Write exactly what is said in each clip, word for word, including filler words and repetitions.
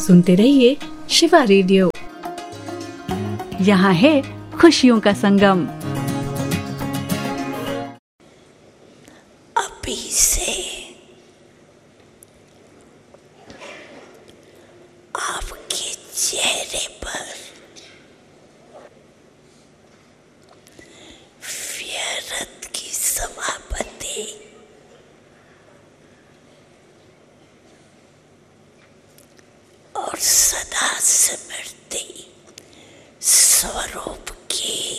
सुनते रहिए शिवा रेडियो। यहाँ है खुशियों का संगम। अभी से आपके चेहरे पर व्यर्थ की समापति और सदा स्मृति स्वरूप की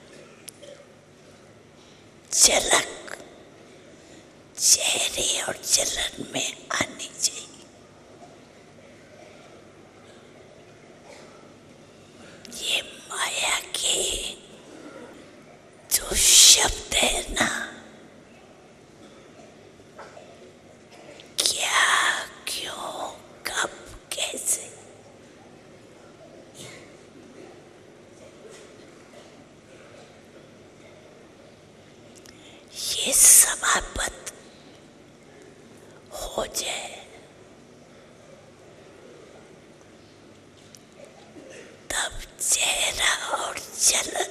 झलक चेहरे और चलन में आनी चाहिए। ये माया के जो शब्द है ना, क्या, क्यों, कब, कैसे, ये समाप्त हो जाए तब चेहरा और चलन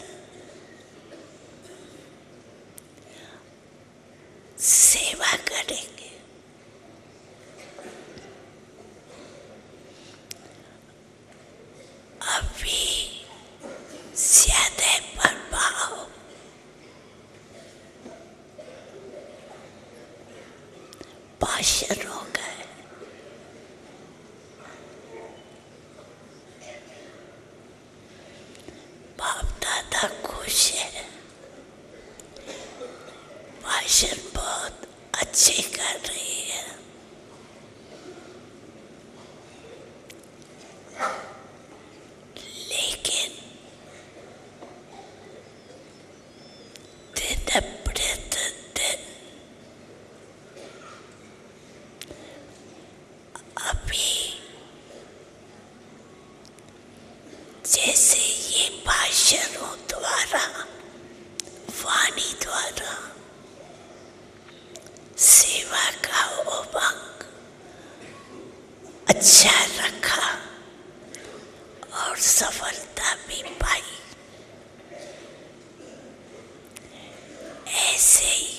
सेवा करेंगे। अभी ज्यादा प्रभाव भाषण हो गए। बाप दादा खुश है, भाषण बहुत अच्छे कर रही है। लेकिन दिन प्रतिदिन अभी जैसे ये भाषणों द्वारा, वाणी द्वारा सेवा का उमंग अच्छा रखा और सफलता भी पाई, ऐसे ही